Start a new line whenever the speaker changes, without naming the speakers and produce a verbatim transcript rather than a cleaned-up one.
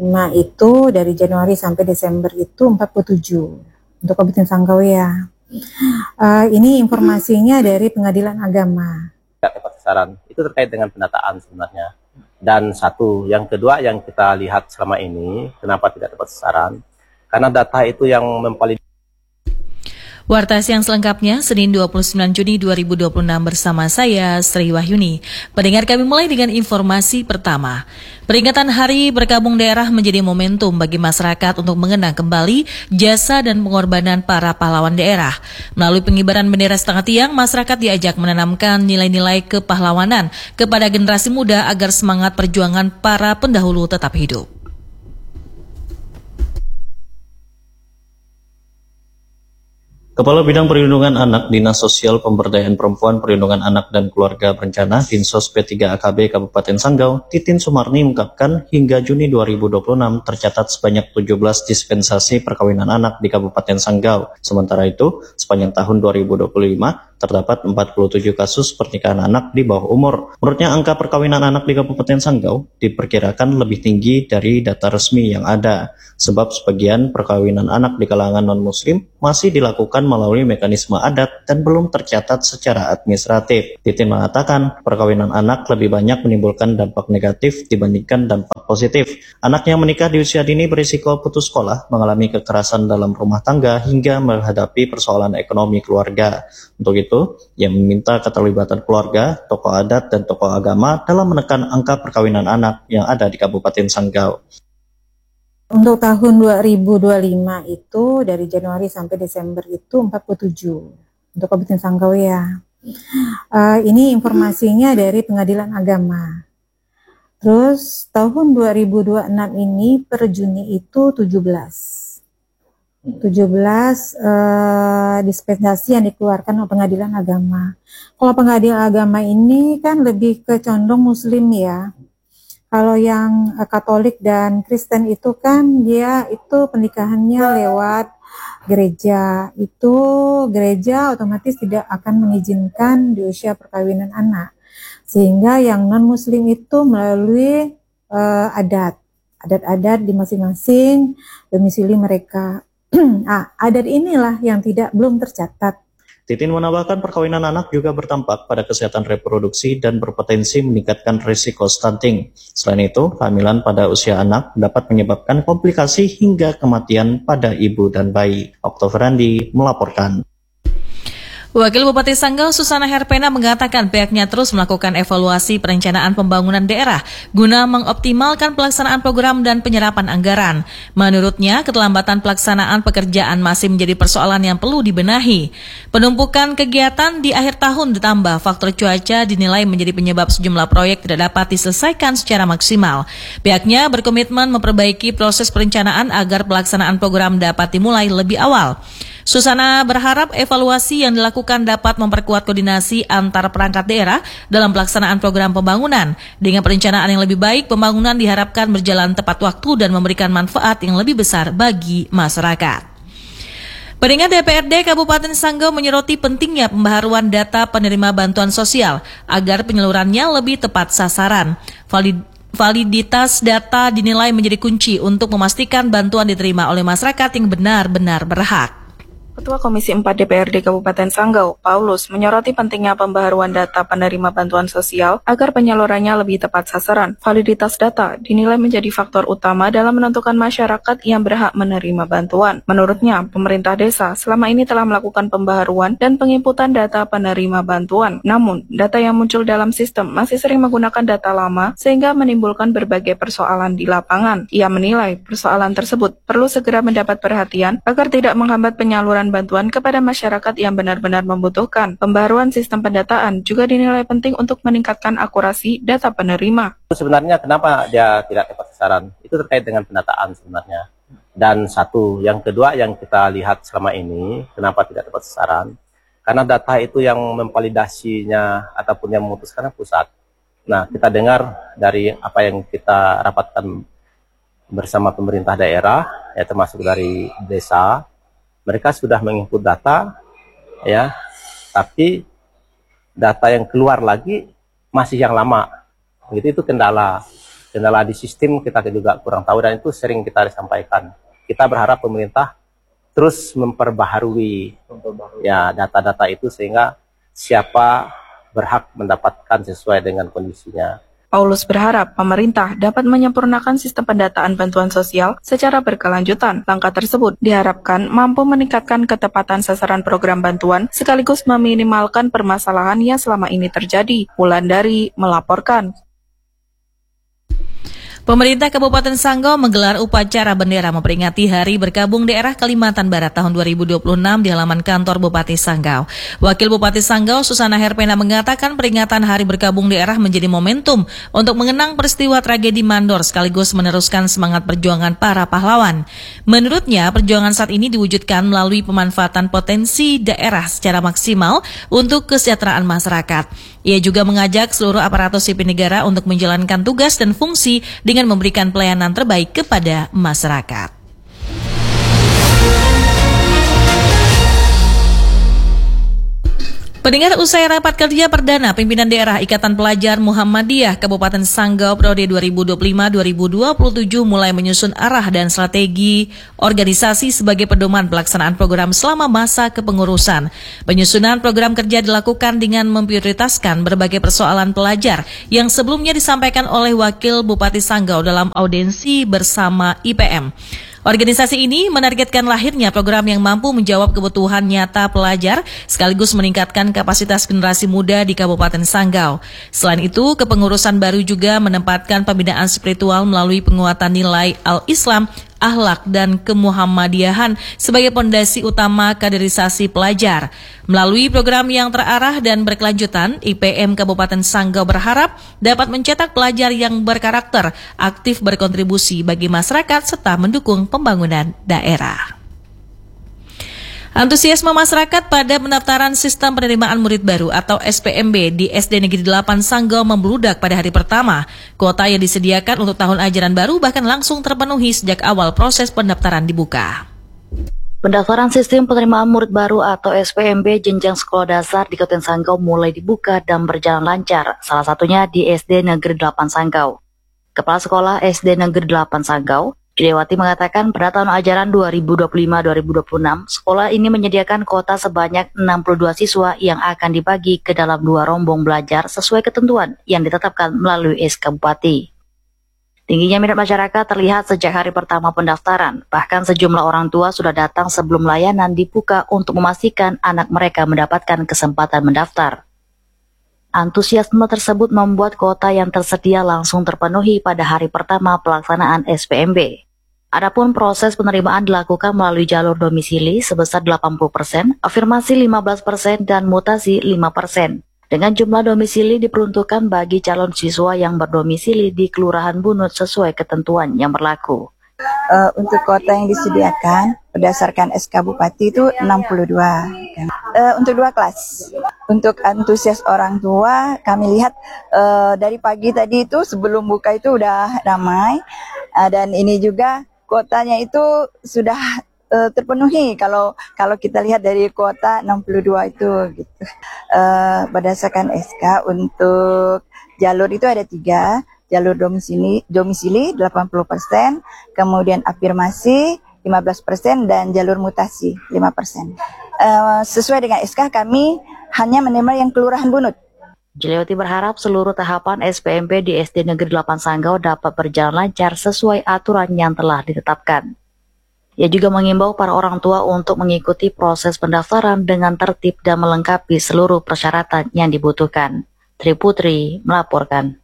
Nah, itu dari Januari sampai Desember itu empat puluh tujuh untuk Kabupaten Sanggau ya. Uh, ini informasinya dari Pengadilan Agama.
Tidak tepat sasaran, itu terkait dengan pendataan sebenarnya. Dan satu, yang kedua yang kita lihat selama ini, kenapa tidak tepat sasaran? Karena data itu yang memvalidasi.
Warta Siang selengkapnya Senin dua puluh sembilan Juni dua ribu dua puluh enam bersama saya Sri Wahyuni. Pendengar, kami mulai dengan informasi pertama. Peringatan Hari Berkabung Daerah menjadi momentum bagi masyarakat untuk mengenang kembali jasa dan pengorbanan para pahlawan daerah. Melalui pengibaran bendera setengah tiang, masyarakat diajak menanamkan nilai-nilai kepahlawanan kepada generasi muda agar semangat perjuangan para pendahulu tetap hidup.
Kepala Bidang Perlindungan Anak, Dinas Sosial Pemberdayaan Perempuan, Perlindungan Anak dan Keluarga Berencana, Dinsos P tiga A K B Kabupaten Sanggau, Titin Sumarni mengungkapkan hingga Juni dua ribu dua puluh enam tercatat sebanyak tujuh belas dispensasi perkawinan anak di Kabupaten Sanggau. Sementara itu, sepanjang tahun dua ribu dua puluh lima, terdapat empat puluh tujuh kasus pernikahan anak di bawah umur. Menurutnya, angka perkawinan anak di Kabupaten Sanggau diperkirakan lebih tinggi dari data resmi yang ada, sebab sebagian perkawinan anak di kalangan non-muslim masih dilakukan melalui mekanisme adat dan belum tercatat secara administratif. Titin mengatakan, perkawinan anak lebih banyak menimbulkan dampak negatif dibandingkan dampak positif. Anak yang menikah di usia dini berisiko putus sekolah, mengalami kekerasan dalam rumah tangga, hingga menghadapi persoalan ekonomi keluarga. Untuk itu, ia meminta keterlibatan keluarga, tokoh adat, dan tokoh agama dalam menekan angka perkawinan anak yang ada di Kabupaten Sanggau.
Untuk tahun dua ribu dua puluh lima itu dari Januari sampai Desember itu empat puluh tujuh untuk Kabupaten Sanggau ya. Uh, ini informasinya dari Pengadilan Agama. Terus tahun dua ribu dua puluh enam ini per Juni itu tujuh belas. tujuh belas uh, dispensasi yang dikeluarkan oleh Pengadilan Agama. Kalau Pengadilan Agama ini kan lebih ke condong Muslim ya. Kalau yang Katolik dan Kristen itu kan dia itu pernikahannya lewat gereja. Itu gereja otomatis tidak akan mengizinkan di usia perkawinan anak. Sehingga yang non-muslim itu melalui uh, adat. Adat-adat di masing-masing domisili mereka. ah, adat inilah yang tidak belum tercatat.
Titin menambahkan perkawinan anak juga berdampak pada kesehatan reproduksi dan berpotensi meningkatkan risiko stunting. Selain itu, kehamilan pada usia anak dapat menyebabkan komplikasi hingga kematian pada ibu dan bayi. Oktober Randi melaporkan.
Wakil Bupati Sanggau Susana Herpena mengatakan pihaknya terus melakukan evaluasi perencanaan pembangunan daerah guna mengoptimalkan pelaksanaan program dan penyerapan anggaran. Menurutnya, keterlambatan pelaksanaan pekerjaan masih menjadi persoalan yang perlu dibenahi. Penumpukan kegiatan di akhir tahun ditambah faktor cuaca dinilai menjadi penyebab sejumlah proyek tidak dapat diselesaikan secara maksimal. Pihaknya berkomitmen memperbaiki proses perencanaan agar pelaksanaan program dapat dimulai lebih awal. Susana berharap evaluasi yang dilakukan dapat memperkuat koordinasi antar perangkat daerah dalam pelaksanaan program pembangunan. Dengan perencanaan yang lebih baik, pembangunan diharapkan berjalan tepat waktu dan memberikan manfaat yang lebih besar bagi masyarakat. Pendengar, D P R D Kabupaten Sanggau menyoroti pentingnya pembaharuan data penerima bantuan sosial agar penyalurannya lebih tepat sasaran. Valid Validitas data dinilai menjadi kunci untuk memastikan bantuan diterima oleh masyarakat yang benar-benar berhak.
Ketua Komisi empat D P R D Kabupaten Sanggau, Paulus, menyoroti pentingnya pembaharuan data penerima bantuan sosial agar penyalurannya lebih tepat sasaran. Validitas data dinilai menjadi faktor utama dalam menentukan masyarakat yang berhak menerima bantuan. Menurutnya, pemerintah desa selama ini telah melakukan pembaharuan dan penginputan data penerima bantuan. Namun, data yang muncul dalam sistem masih sering menggunakan data lama sehingga menimbulkan berbagai persoalan di lapangan. Ia menilai persoalan tersebut perlu segera mendapat perhatian agar tidak menghambat penyaluran bantuan kepada masyarakat yang benar-benar membutuhkan. Pembaharuan sistem pendataan juga dinilai penting untuk meningkatkan akurasi data penerima.
Sebenarnya kenapa dia tidak tepat sasaran? Itu terkait dengan pendataan sebenarnya. Dan satu, yang kedua yang kita lihat selama ini, kenapa tidak tepat sasaran? Karena data itu yang memvalidasinya ataupun yang memutuskan pusat. Nah, kita dengar dari apa yang kita rapatkan bersama pemerintah daerah, ya termasuk dari desa, mereka sudah menginput data, ya, tapi data yang keluar lagi masih yang lama. Begitu itu kendala. kendala di sistem kita juga kurang tahu, dan itu sering kita sampaikan. Kita berharap pemerintah terus memperbaharui ya data-data itu sehingga siapa berhak mendapatkan sesuai dengan kondisinya.
Paulus berharap pemerintah dapat menyempurnakan sistem pendataan bantuan sosial secara berkelanjutan. Langkah tersebut diharapkan mampu meningkatkan ketepatan sasaran program bantuan sekaligus meminimalkan permasalahan yang selama ini terjadi. Wulandari melaporkan.
Pemerintah Kabupaten Sanggau menggelar upacara bendera memperingati Hari Berkabung Daerah Kalimantan Barat tahun dua ribu dua puluh enam di halaman kantor Bupati Sanggau. Wakil Bupati Sanggau, Susana Herpena, mengatakan peringatan Hari Berkabung Daerah menjadi momentum untuk mengenang peristiwa tragedi Mandor sekaligus meneruskan semangat perjuangan para pahlawan. Menurutnya, perjuangan saat ini diwujudkan melalui pemanfaatan potensi daerah secara maksimal untuk kesejahteraan masyarakat. Ia juga mengajak seluruh aparatur sipil negara untuk menjalankan tugas dan fungsi dengan memberikan pelayanan terbaik kepada masyarakat. Pendengar, usai rapat kerja perdana pimpinan daerah Ikatan Pelajar Muhammadiyah Kabupaten Sanggau periode dua ribu dua puluh lima sampai dua ribu dua puluh tujuh mulai menyusun arah dan strategi organisasi sebagai pedoman pelaksanaan program selama masa kepengurusan. Penyusunan program kerja dilakukan dengan memprioritaskan berbagai persoalan pelajar yang sebelumnya disampaikan oleh Wakil Bupati Sanggau dalam audiensi bersama I P M. Organisasi ini menargetkan lahirnya program yang mampu menjawab kebutuhan nyata pelajar sekaligus meningkatkan kapasitas generasi muda di Kabupaten Sanggau. Selain itu, kepengurusan baru juga menempatkan pembinaan spiritual melalui penguatan nilai al-Islam, akhlak dan kemuhammadiyahan sebagai pondasi utama kaderisasi pelajar. Melalui program yang terarah dan berkelanjutan, I P M Kabupaten Sanggau berharap dapat mencetak pelajar yang berkarakter, aktif berkontribusi bagi masyarakat serta mendukung pembangunan daerah. Antusiasme masyarakat pada pendaftaran sistem penerimaan murid baru atau S P M B di S D Negeri delapan Sanggau membludak pada hari pertama. Kuota yang disediakan untuk tahun ajaran baru bahkan langsung terpenuhi sejak awal proses pendaftaran dibuka.
Pendaftaran sistem penerimaan murid baru atau S P M B jenjang sekolah dasar di Kabupaten Sanggau mulai dibuka dan berjalan lancar, salah satunya di S D Negeri delapan Sanggau. Kepala Sekolah S D Negeri delapan Sanggau, Jilewati, mengatakan pada tahun ajaran dua ribu dua puluh lima sampai dua ribu dua puluh enam, sekolah ini menyediakan kuota sebanyak enam puluh dua siswa yang akan dibagi ke dalam dua rombong belajar sesuai ketentuan yang ditetapkan melalui S K Bupati. Tingginya minat masyarakat terlihat sejak hari pertama pendaftaran, bahkan sejumlah orang tua sudah datang sebelum layanan dibuka untuk memastikan anak mereka mendapatkan kesempatan mendaftar. Antusiasme tersebut membuat kuota yang tersedia langsung terpenuhi pada hari pertama pelaksanaan S P M B. Adapun proses penerimaan dilakukan melalui jalur domisili sebesar delapan puluh persen, afirmasi lima belas persen, dan mutasi lima persen. Dengan jumlah domisili diperuntukkan bagi calon siswa yang berdomisili di Kelurahan Bunut sesuai ketentuan yang berlaku.
Uh, untuk kuota yang disediakan berdasarkan S K Bupati itu enam puluh dua. Uh, untuk dua kelas. Untuk antusias orang tua, kami lihat uh, dari pagi tadi itu sebelum buka itu udah ramai. Uh, dan ini juga kuotanya itu sudah uh, terpenuhi kalau kalau kita lihat dari kuota enam puluh dua itu gitu. Uh, berdasarkan S K untuk jalur itu ada tiga. Jalur domisili, domisili delapan puluh persen, kemudian afirmasi lima belas persen, dan jalur mutasi lima persen. Uh, sesuai dengan S K, kami hanya menerima yang Kelurahan Bunut.
Jilewati berharap seluruh tahapan S P M B di S D Negeri delapan Sanggau dapat berjalan lancar sesuai aturan yang telah ditetapkan. Ia juga mengimbau para orang tua untuk mengikuti proses pendaftaran dengan tertib dan melengkapi seluruh persyaratan yang dibutuhkan. Tri Putri melaporkan.